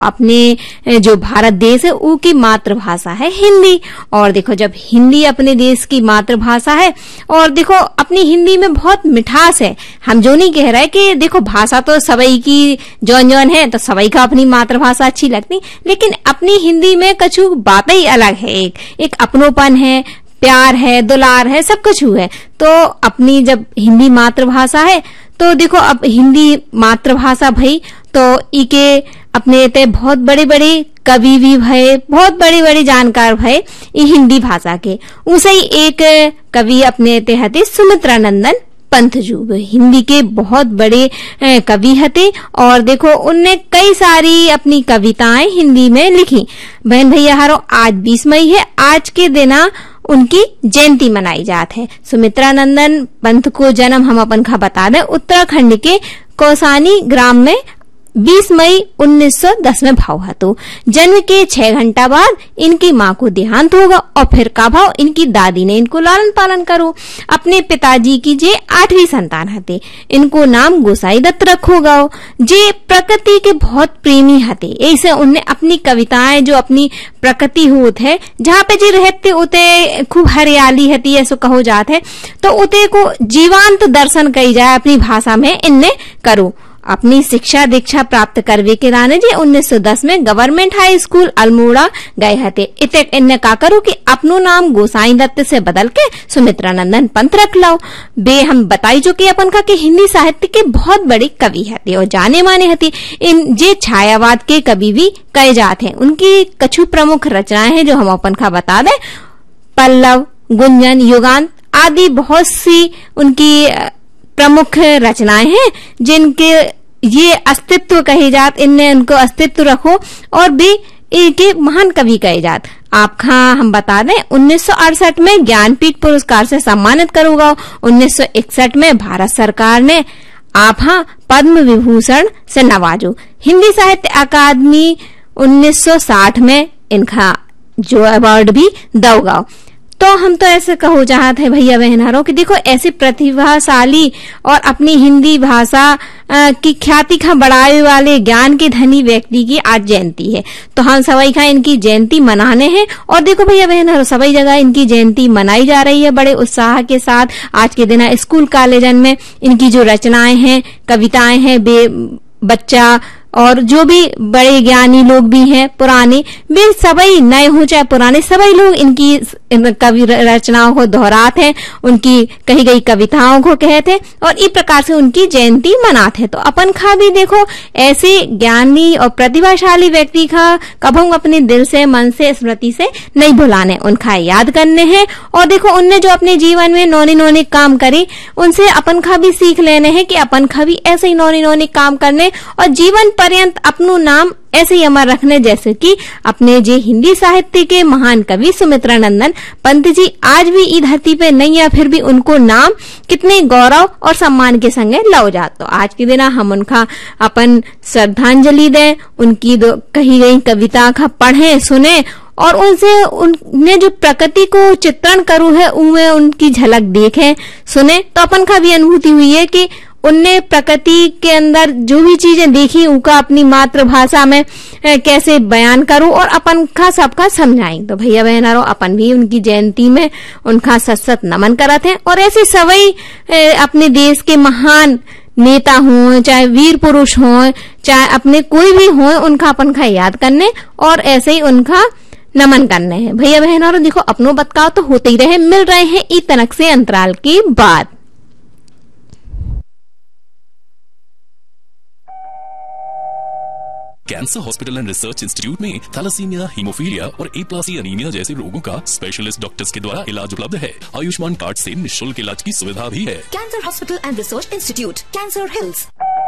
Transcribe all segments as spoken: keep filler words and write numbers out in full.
अपने जो भारत देश है वो की मातृभाषा है हिंदी। और देखो जब हिंदी अपने देश की मातृभाषा है और देखो अपनी हिंदी में बहुत मिठास है। हम जो नहीं कह रहे कि देखो भाषा तो सबई की जौन जौन है तो सबई का अपनी मातृभाषा अच्छी लगती, लेकिन अपनी हिंदी में कछु बातें ही अलग है। एक एक अपनोपन है, प्यार है, दुलार है, सब कुछ है। तो अपनी जब हिंदी मातृभाषा है तो देखो अब हिंदी मातृभाषा भई तो इके अपने ते बहुत बड़े बड़े कवि भी भय, बहुत बड़े बड़े जानकार भय हिंदी भाषा के। उसे ही एक कवि अपने ते हते सुमित्रानंदन पंतजू, हिंदी के बहुत बड़े कवि हते और देखो उनने कई सारी अपनी कविताएं हिंदी में लिखी। बहन भैया हारो आज बीस मई है, आज के दिना उनकी जयंती मनाई जात है। सुमित्रानंदन पंत को जन्म हम अपन का बता दें उत्तराखंड के कौसानी ग्राम में बीस मई उन्नीस सौ दस में भाव हतो। जन्म के छह घंटा बाद इनकी माँ को देहांत होगा और फिर का भाव इनकी दादी ने इनको लालन पालन करो। अपने पिताजी की जे आठवीं संतान हते, इनको नाम गोसाई दत्त रखो गाओ। जे प्रकृति के बहुत प्रेमी हते, ऐसे उनने अपनी कविताएं जो अपनी प्रकृति होत है जहाँ पे जे रहते उते खूब हरियाली हती ऐसो कहो जात है, तो उते को जीवांत दर्शन कही जाए अपनी भाषा में इनने करो। अपनी शिक्षा दीक्षा प्राप्त करवे के लाने जी उन्नीस सौ दस में गवर्नमेंट हाई स्कूल अल्मोड़ा गए हते। इते इनने का करो कि अपनो नाम गोसाई दत्त से बदल के सुमित्रानंदन पंत रख लाओ। बे हम बताई जो कि अपन का कि हिंदी साहित्य के बहुत बड़े कवि हते और जाने माने हते। इन जे छायावाद के कवि भी कहे जाते हैं। उनकी कछु प्रमुख रचनाएं हैं जो हम अपन का बता दें। पल्लव, गुंजन, युगांत आदि बहुत सी उनकी प्रमुख रचनाएं हैं जिनके ये अस्तित्व कहे जात, इनने उनको अस्तित्व रखो और भी एक महान कवि कहे जात। आप खां हम बता दें उन्नीस सौ अड़सठ में ज्ञानपीठ पुरस्कार से सम्मानित करूंगा। उन्नीस सौ इकसठ में भारत सरकार ने आप हाँ पद्म विभूषण से नवाजो। हिंदी साहित्य अकादमी उन्नीस सौ साठ में इनका जो अवार्ड भी दौगाओ। तो हम तो ऐसे कहो चाहते हैं भैया बहनारों कि देखो ऐसे प्रतिभाशाली और अपनी हिंदी भाषा की ख्याति का बढ़ावे वाले ज्ञान के धनी व्यक्ति की आज जयंती है। तो हम सभी का इनकी जयंती मनाने हैं और देखो भैया बहनारों सभी जगह इनकी जयंती मनाई जा रही है बड़े उत्साह के साथ। आज के दिन स्कूल कॉलेजन में इनकी जो रचनाएं हैं, कविताएं हैं, बे बच्चा और जो भी बड़े ज्ञानी लोग भी हैं पुराने, वे सभी नए हो चाहे पुराने, सभी लोग इनकी इन कवि रचनाओं को दोहराते हैं, उनकी कही गई कविताओं को कहते हैं और इस प्रकार से उनकी जयंती मनाते हैं। तो अपन खा भी देखो ऐसे ज्ञानी और प्रतिभाशाली व्यक्ति का कब हम अपने दिल से, मन से, स्मृति से नहीं भुलाने, उनका याद करने हैं। और देखो उनने जो अपने जीवन में नौनी नौनी काम करे उनसे अपन खा भी सीख लेने हैं कि अपन खा भी ऐसे ही नौनी नौनी काम करने और जीवन पर्यंत अपनो नाम ऐसे ही अमर रखने, जैसे कि अपने जे हिंदी साहित्य के महान कवि सुमित्रानंदन पंत जी आज भी ई धरती पे नहीं है, फिर भी उनको नाम कितने गौरव और सम्मान के संगे लो जात। तो आज के दिन हम उनका अपन श्रद्धांजलि दें, उनकी कही गई कविता का पढ़ें, सुने और उनसे उनने जो प्रकृति को चित्रण करू है उनमें उनकी झलक देखें, सुने। तो अपन का भी अनुभूति हुई है कि उनने प्रकृति के अंदर जो भी चीजें देखी उनका अपनी मातृभाषा में कैसे बयान करूं और अपन का सबका समझाएं। तो भैया बहनारों अपन भी उनकी जयंती में उनका सत सत नमन करते हैं और ऐसे सभी अपने देश के महान नेता हों, चाहे वीर पुरुष हों, चाहे अपने कोई भी हों, उनका अपन का याद करने और ऐसे ही उनका नमन करने हैं। भैया बहनारों देखो अपनों बतकाव तो होते ही रहे, मिल रहे हैं इस तनक से अंतराल के बाद। Cancer hospital and research institute में थैलेसीमिया, हीमोफीलिया और ए प्लस एनीमिया जैसे रोगों का स्पेशलिस्ट डॉक्टर्स के द्वारा इलाज उपलब्ध है। आयुष्मान कार्ड से निःशुल्क इलाज की सुविधा भी है। Cancer hospital and research institute, cancer hills.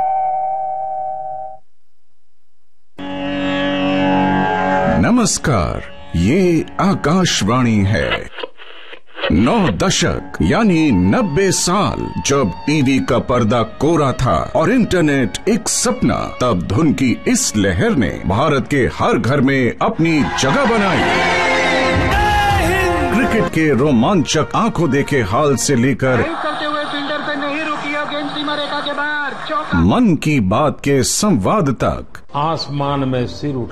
नमस्कार, ये आकाशवाणी है। नौ दशक यानी नब्बे साल जब टीवी का पर्दा कोरा था और इंटरनेट एक सपना, तब धुन की इस लहर ने भारत के हर घर में अपनी जगह बनाई। क्रिकेट के रोमांचक आंखों देखे हाल से लेकर मन की बात के संवाद तक, आसमान में सिर